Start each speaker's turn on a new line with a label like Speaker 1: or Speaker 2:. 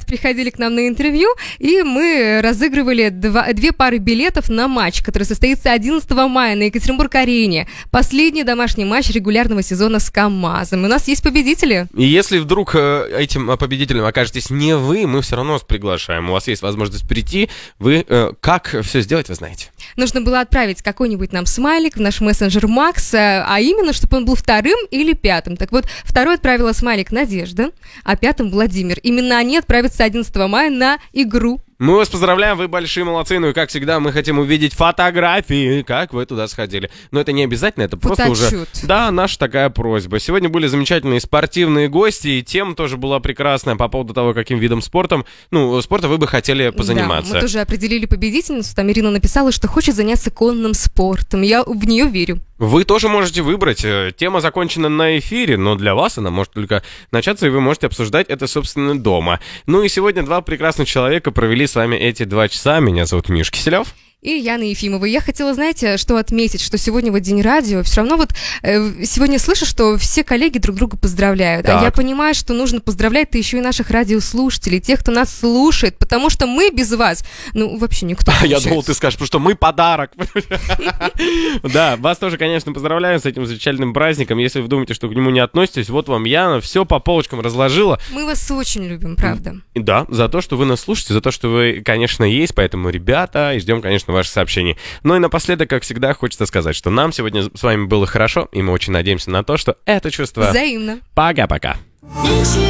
Speaker 1: приходили к нам на интервью, и мы разыгрывали две пары билетов на матч, который состоится 11 мая на Екатеринбург-арене. Последний домашний матч регулярного сезона с КамАЗом. У нас есть победители.
Speaker 2: И если вдруг этим победителем окажетесь не вы, мы все равно вас приглашаем. У вас есть возможность прийти. Вы как все сделать, вы знаете.
Speaker 1: Нужно было отправить какой-нибудь нам смайлик в наш мессенджер Макс, а именно, чтобы он был вторым или пятым. Так вот, второй отправила смайлик Надежда, а пятым Владимир. Именно они отправятся 11 мая на игру.
Speaker 2: Мы вас поздравляем, вы большие молодцы. Ну и как всегда, мы хотим увидеть фотографии, как вы туда сходили. Но это не обязательно, это просто уже... Да, наша такая просьба. Сегодня были замечательные спортивные гости, и тема тоже была прекрасная по поводу того, каким видом спорта вы бы хотели позаниматься.
Speaker 1: Да, мы тоже определили победительницу. Там Ирина написала, что хочет заняться конным спортом. Я в нее верю.
Speaker 2: Вы тоже можете выбрать. Тема закончена на эфире, но для вас она может только начаться, и вы можете обсуждать это, собственно, дома. Ну и сегодня два прекрасных человека провели с вами эти 2 часа. Меня зовут Миш Киселев.
Speaker 1: И Яна Ефимова. Я хотела, знаете, что отметить, что сегодня вот День радио. Все равно вот сегодня слышу, что все коллеги друг друга поздравляют. Так. А я понимаю, что нужно поздравлять-то еще и наших радиослушателей, тех, кто нас слушает, потому что мы без вас, вообще никто не
Speaker 2: Я думал, ты скажешь, потому что мы подарок. Да, вас тоже, конечно, поздравляю с этим замечательным праздником. Если вы думаете, что к нему не относитесь, вот вам Яна все по полочкам разложила.
Speaker 1: Мы вас очень любим, правда.
Speaker 2: Да, за то, что вы нас слушаете, за то, что вы, конечно, есть, поэтому, ребята, и ждем, конечно, ваши сообщения. Ну и напоследок, как всегда, хочется сказать, что нам сегодня с вами было хорошо, и мы очень надеемся на то, что это чувство...
Speaker 1: Взаимно.
Speaker 2: Пока-пока.